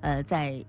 在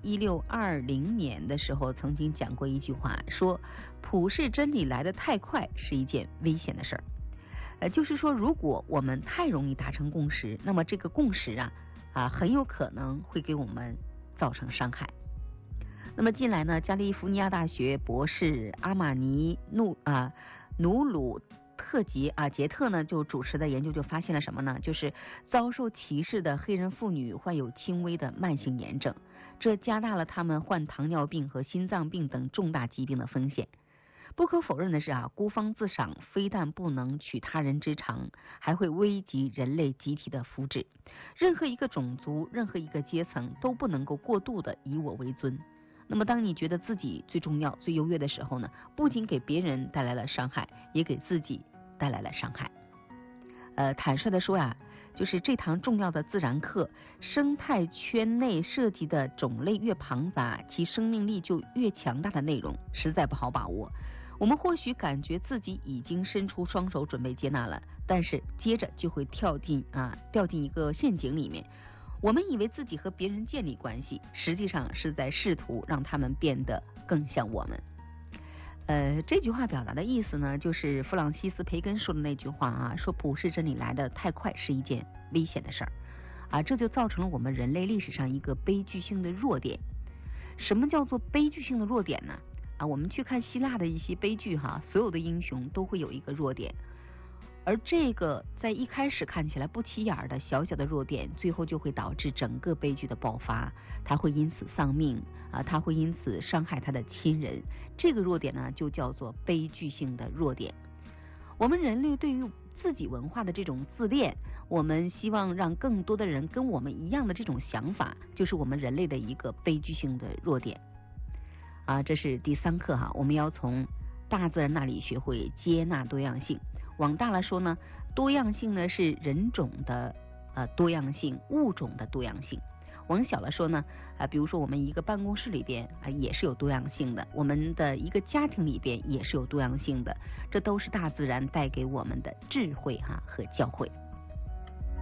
1620年的时候曾经讲过一句话，说普世真理来得太快是一件危险的事儿。就是说，如果我们太容易达成共识，那么这个共识很有可能会给我们造成伤害。那么近来呢，加利福尼亚大学博士阿玛尼努鲁特杰特呢就主持的研究就发现了什么呢？就是遭受歧视的黑人妇女患有轻微的慢性炎症，这加大了他们患糖尿病和心脏病等重大疾病的风险。不可否认的是孤芳自赏非但不能取他人之长，还会危及人类集体的福祉。任何一个种族，任何一个阶层都不能够过度的以我为尊。那么当你觉得自己最重要最优越的时候呢，不仅给别人带来了伤害，也给自己带来了伤害。坦率的说就是这堂重要的自然课，生态圈内涉及的种类越庞杂，其生命力就越强大的内容实在不好把握。我们或许感觉自己已经伸出双手准备接纳了，但是接着就会掉进一个陷阱里面。我们以为自己和别人建立关系，实际上是在试图让他们变得更像我们。这句话表达的意思呢，就是弗朗西斯培根说的那句话说普世真理来得太快是一件危险的事儿这就造成了我们人类历史上一个悲剧性的弱点。什么叫做悲剧性的弱点呢？我们去看希腊的一些悲剧所有的英雄都会有一个弱点，而这个在一开始看起来不起眼的小小的弱点，最后就会导致整个悲剧的爆发，他会因此丧命他会因此伤害他的亲人。这个弱点呢，就叫做悲剧性的弱点。我们人类对于自己文化的这种自恋，我们希望让更多的人跟我们一样的这种想法，就是我们人类的一个悲剧性的弱点这是第3课我们要从大自然那里学会接纳多样性。往大了说呢，多样性呢是人种的多样性，物种的多样性。往小了说呢比如说我们一个办公室里边也是有多样性的，我们的一个家庭里边也是有多样性的，这都是大自然带给我们的智慧和教诲。